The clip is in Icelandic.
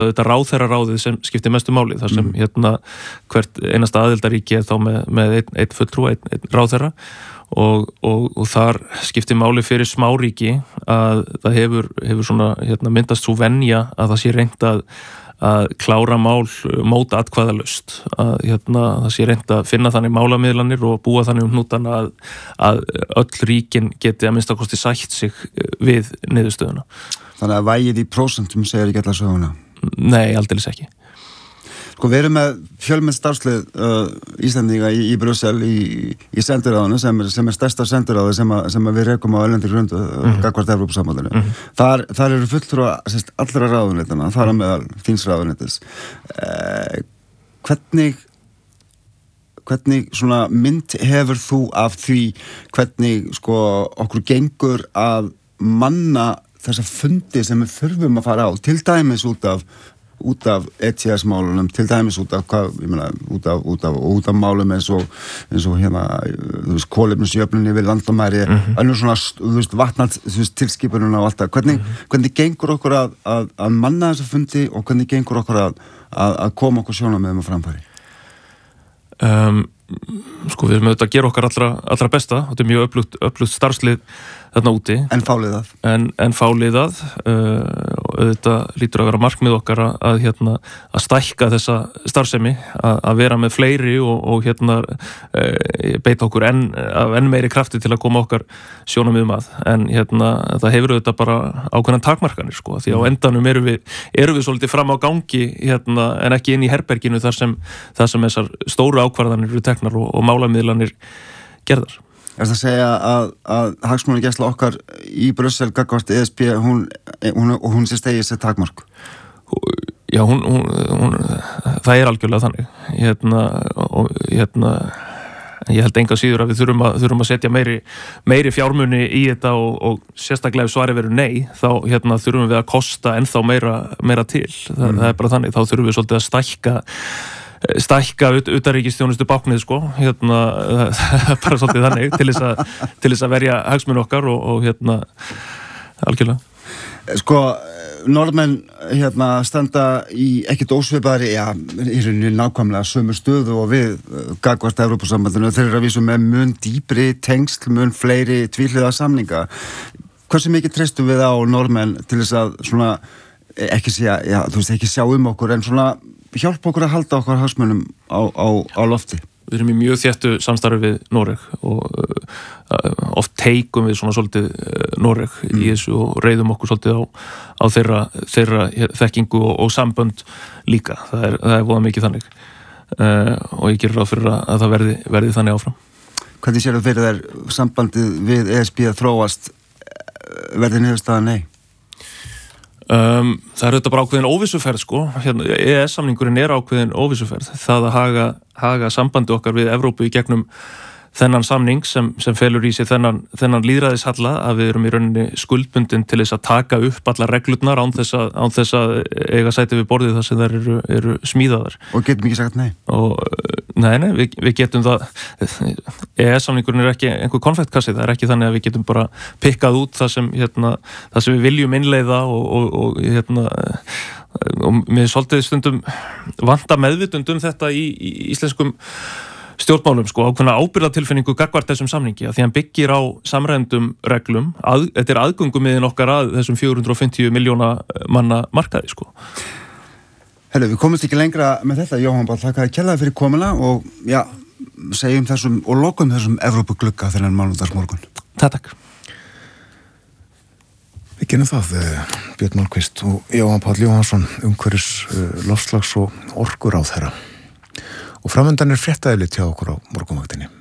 Þetta ráðherraráðið sem skiptir mestu máli, þar sem hvert einasta aðildarríki þá með einn fulltrúa, einn ráðherra og þar skiptir máli fyrir smáríki að það hefur svona myndast svo venja að það sé reynt að klára mál móta atkvæðalaust, að það sé reynt að finna þannig málamiðlanir og búa þannig hnútana að öll ríkin geti að minnsta kosti sætt sig við niðurstöðuna. Þannig að vægið í prósentum segir ekki alla söguna? Nei, aldeilis ekki. Sko, við erum með fjölmenn starfslið Íslendinga í Brussel í sendiráðinu sem er stærsta sendiráði sem við rekum á erlendri grundu gagnvart Evrópusambandinu. Þar eru fulltrúa allra ráðuneytanna, þar á meðal þíns ráðuneytis. Hvernig svona mynd hefur þú af því hvernig sko okkur gengur að manna þessa fundi sem við þurfum að fara á, til dæmis út af ETS-málunum, til dæmis út af málum eins og kolefnisjöfnunni við landamæri, önnur svona vatnatilskipunum og allt það. Hvernig gengur okkur að manna þessa fundi og hvernig gengur okkur að koma okkur sjónarmiðum á framfæri? Sko, við erum auðvitað að gera okkar allra besta, þetta er mjög öflugt starfslið þarna úti. En fáliðað. En fáliðað, og auðvitað lítur að vera markmið okkar að stækka þessa starfsemi, að vera með fleiri og beita okkur enn meiri krafti til að koma okkar sjónarmiðum að. En það hefur auðvitað bara ákveðnar takmarkanir, sko, því á endanum erum við svolítið fram á gangi en ekki inn í herberginu þar sem þessar stóru ákvarðanir eru teknar og málamiðlanir gerðar. Er það að segja að hagsmunagæsla okkar í Brussel gagnvart ESB, hún sé stegið sér takmark? Já, það er algjörlega þannig. Ég held enga síður að við þurfum að setja meiri fjármuni í þetta og sérstaklega ef svarið verður nei, þá þurfum við að kosta ennþá meira til. Það er bara þannig, þá þurfum við svolítið að stækka utanríkisþjónustu báknið, sko, bara svolítið þannig til þess að verja hagsmuni okkar og algjörlega. Sko, Norðmenn standa í ekkert ósvipaðri, í rauninni nákvæmlega sömu stöðu og við gagnvart Evrópusambandinu. Þeir eru að vísu með mun dýpri tengsl, mun fleiri tvíhliða samninga. Hversu mikið treystum við á Norðmenn til þess að svona ekki sjá okkur en svona hjálpa okkur að halda okkar hagsmunum á lofti? Við erum í mjög þéttu samstarfi við Noreg og oft teikum við svona svolítið Noreg í þessu og reiðum okkur svolítið á þeirra þekkingu og sambönd líka. Það er voða mikið þannig og ég gerir ráð fyrir að það verði þannig áfram. Hvernig sér þú fyrir þér sambandið við ESB að þróast verði niðurstaða nei? Það er auðvitað bara ákveðin óvissuferð, sko. EES-samningurinn er ákveðin óvissuferð. Það að haga sambandi okkar við Evrópu í gegnum þennan samning sem felur í sig þennan lýðræðishalla, að við erum í rauninni skuldbundin til þess að taka upp allar reglurnar án þess að eiga sæti við borðið þar sem þær eru smíðaðar. Og getum ekki sagt nei? Nei, við getum það. EES-samningurinn er ekki einhver konfektkassi, það er ekki þannig að við getum bara pikkað út það sem við viljum innleiða og mér svolítið stundum vanta meðvitund þetta í íslenskum stjórnmálum, sko, ákveðna ábyrgðartilfinningu gagnvart þessum samningi, að því hann byggir á samræmdum reglum, þetta er aðgöngumiðin okkar að þessum 450 milljóna manna markaði, sko. Við komumst ekki lengra með þetta, Jóhann Páll, þakka þér kærlega fyrir komuna og segjum þessum og lokum þessum Evrópuglugga þennan mánudagsmorgun. Takk. Við genum það, Björn Málmqvist og Jóhann Páll Jóhannsson, umhverfis, loftslags og orkuráðherra. Og framöndan er fréttaeflit hjá okkur á morgunvaktinni.